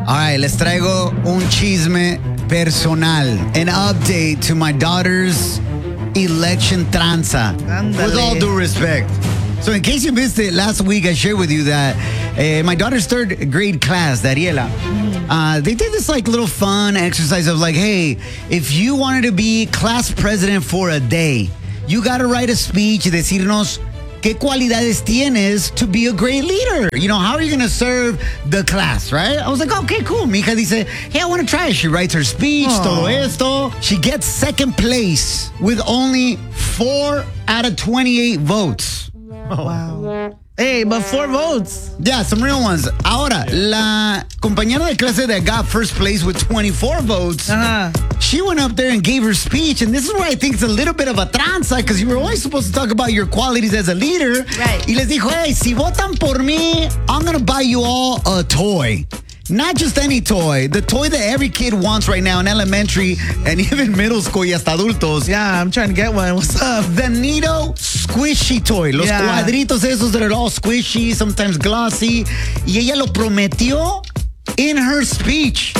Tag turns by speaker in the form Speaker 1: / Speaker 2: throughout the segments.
Speaker 1: All right, les traigo un chisme personal. An update to my daughter's election tranza.
Speaker 2: Ándale.
Speaker 1: With all due respect. So in case you missed it, last week I shared with you that my daughter's third grade class, Dariela, they did this like little fun exercise of like, hey, if you wanted to be class president for a day, you got to write a speech y decirnos qué cualidades tienes to be a great leader. You know, how are you going to serve the class, right? I was like, okay, cool. Mi hija dice, hey, I want to try it. She writes her speech, todo esto. She gets second place with only 4 out of 28 votes.
Speaker 2: Wow. Hey, but 4 votes.
Speaker 1: Yeah, some real ones. Ahora, la compañera de clase that got first place with 24 votes, she went up there and gave her speech. And this is where I think it's a little bit of a tranza, because you were only supposed to talk about your qualities as a leader.
Speaker 3: Right.
Speaker 1: Y les dijo, hey, si votan por mí, I'm going to buy you all a toy. Not just any toy, the toy that every kid wants right now in elementary and even middle school y hasta adultos.
Speaker 2: Yeah, I'm trying to get one. What's up?
Speaker 1: The Nido Squishy Toy. Los cuadritos esos that are all squishy, sometimes glossy. Y ella lo prometió in her speech.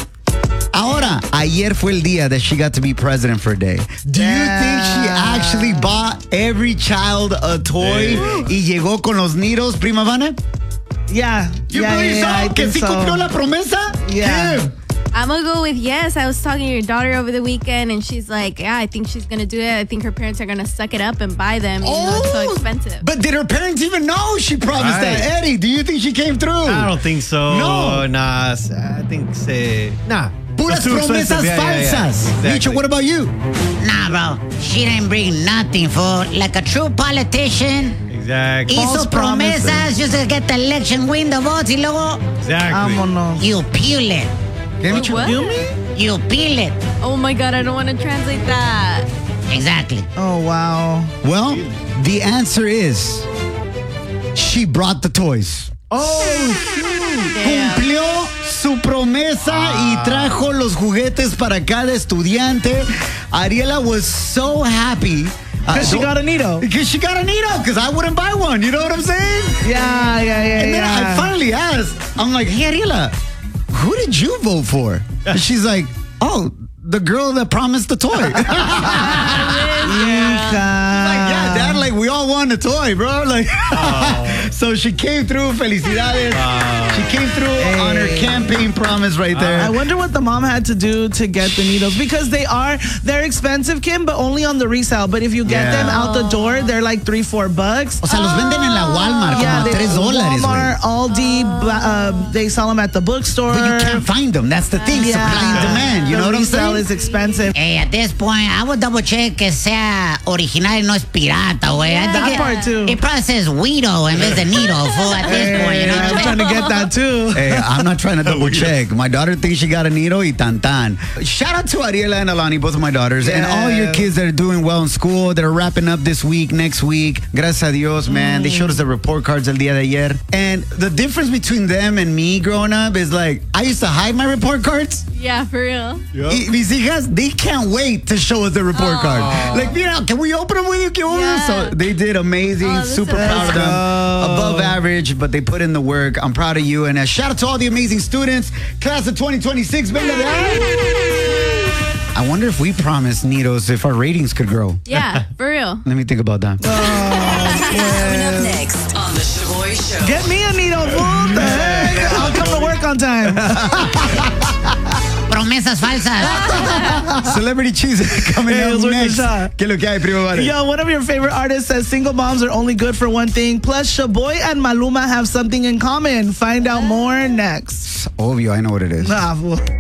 Speaker 1: Ahora, ayer fue el día that she got to be president for a day. Do you think she actually bought every child a toy y llegó con los Nidos, prima Vane?
Speaker 2: Yeah.
Speaker 1: You believe so? Que sí cumplió la promesa?
Speaker 2: Yeah.
Speaker 3: I'm going to go with yes. I was talking to your daughter over the weekend, and she's like, yeah, I think she's going to do it. I think her parents are going to suck it up and buy them. You know, it's so expensive.
Speaker 1: But did her parents even know she promised that? Eddie, do you think she came through?
Speaker 4: I don't think so.
Speaker 1: No.
Speaker 4: Nah, I think nah.
Speaker 1: Puras promesas falsas.
Speaker 4: Exactly.
Speaker 1: Micho, what about you?
Speaker 5: Nah, bro. She didn't bring nothing, fool. Like a true politician.
Speaker 4: Exactly.
Speaker 5: Hizo promesas just to get the election, win the votes, y luego...
Speaker 4: Exactly.
Speaker 2: Vámonos.
Speaker 5: You peel it.
Speaker 3: What?
Speaker 5: You peel it.
Speaker 3: Oh, my God. I don't want to translate that.
Speaker 5: Exactly.
Speaker 2: Oh, wow.
Speaker 1: Well, the answer is she brought the toys. Cumplió su promesa y trajo los juguetes para cada estudiante. Ariela was so happy.
Speaker 2: Because she got a Nido.
Speaker 1: Because she got a Nido. Because I wouldn't buy one. You know what I'm saying?
Speaker 2: Yeah.
Speaker 1: And then I finally asked, I'm like, hey, Ariela, who did you vote for? And she's like, oh, the girl that promised the toy. Yeah, Dad, like we all want a toy, bro. Like, so she came through. Felicidades. She came through on her campaign promise right there.
Speaker 2: I wonder what the mom had to do to get the needles, because they're expensive, Kim, but only on the resale. But if you get them out the door, they're like $3-4.
Speaker 1: O sea, los venden en la Walmart como $3.
Speaker 2: Walmart, Aldi, they sell them at the bookstore.
Speaker 1: But you can't find them. That's the thing. Supply and demand. You know what I'm saying?
Speaker 2: Resale is expensive.
Speaker 5: Hey, at this point, I would double check que sea original y no es pirata, güey. I think
Speaker 2: That part too.
Speaker 5: It probably says Guido en vez de Nido, fool, at this point. You know what
Speaker 2: I'm
Speaker 5: I'm
Speaker 2: trying to get that too.
Speaker 1: Hey, I'm not trying to double check. My daughter thinks she got a Nido y tan tan. Shout out to Ariela and Alani, both of my daughters, and all your kids that are doing well in school, that are wrapping up this week, next week. Gracias a Dios, man. They showed us the report cards el día de ayer. And the difference between them and me growing up is like, I used to hide my report cards.
Speaker 3: Yeah, for real.
Speaker 1: Y mis hijas, they can't wait to show us the report card. Like, mira, can we open them with you?
Speaker 3: Yeah.
Speaker 1: So they did amazing. Super proud of them. Above average, but they put in the work. I'm proud of you. And a shout out to all the amazing students. Class of 2026. Venga de ahí. I wonder if we promised Nidos if our ratings could grow.
Speaker 3: Yeah, for real.
Speaker 1: Let me think about that.
Speaker 6: Coming up next on The Shaboy Show.
Speaker 2: Get me a Nido, fool. The heck? I'll come to work on time.
Speaker 5: Promesas falsas.
Speaker 1: Celebrity Cheese coming
Speaker 2: Hey,
Speaker 1: up
Speaker 2: it's worth a
Speaker 1: next.
Speaker 2: shot.
Speaker 1: ¿Qué es lo que hay, primo? Vale?
Speaker 2: Yo, one of your favorite artists says single moms are only good for one thing. Plus, Shaboy and Maluma have something in common. Find out more next.
Speaker 1: Obvio, I know what it is.
Speaker 2: Nah, fool.